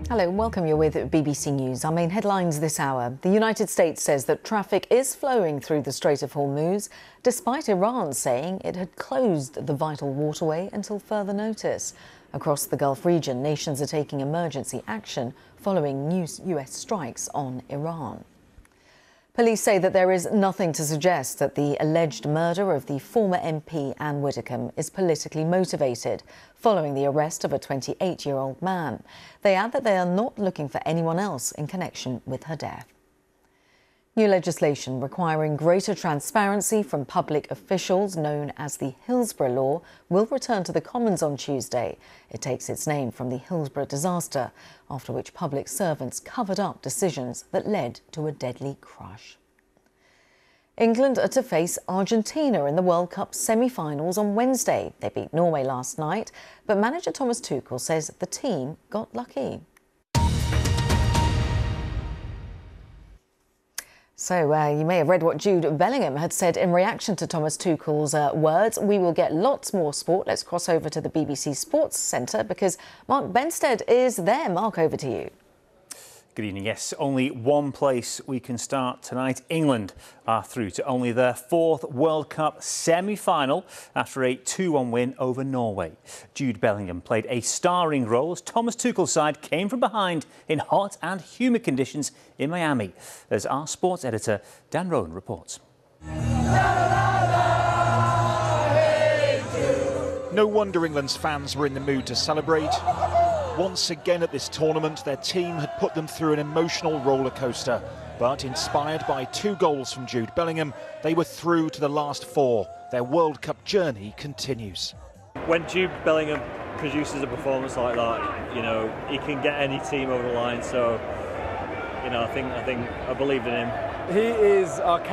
Hello, welcome. You're with BBC News. Our main headlines this hour. The United States says that traffic is flowing through the Strait of Hormuz, despite Iran saying it had closed the vital waterway until further notice. Across the Gulf region, nations are taking emergency action following new US strikes on Iran. Police say that there is nothing to suggest that the alleged murder of the former MP Anne Widdecombe is politically motivated, following the arrest of a 28-year-old man. They add that they are not looking for anyone else in connection with her death. New legislation requiring greater transparency from public officials, known as the Hillsborough Law, will return to the Commons on Tuesday. It takes its name from the Hillsborough disaster, after which public servants covered up decisions that led to a deadly crush. England are to face Argentina in the World Cup semi-finals on Wednesday. They beat Norway last night, but manager Thomas Tuchel says the team got lucky. So you may have read what Jude Bellingham had said in reaction to Thomas Tuchel's words. We will get lots more sport. Let's cross over to the BBC Sports Centre because Mark Benstead is there. Mark, over to you. Good evening. Yes, only one place we can start tonight. England are through to only their fourth World Cup semi-final after a 2-1 win over Norway. Jude Bellingham played a starring role as Thomas Tuchel's side came from behind in hot and humid conditions in Miami, as our sports editor Dan Rowan reports. No wonder England's fans were in the mood to celebrate. Once again at this tournament, their team had put them through an emotional roller coaster. But inspired by 2 goals from Jude Bellingham, they were through to the last 4. Their World Cup journey continues. When Jude Bellingham produces a performance like that, you know, he can get any team over the line. So, you know, I think I believed in him. He is our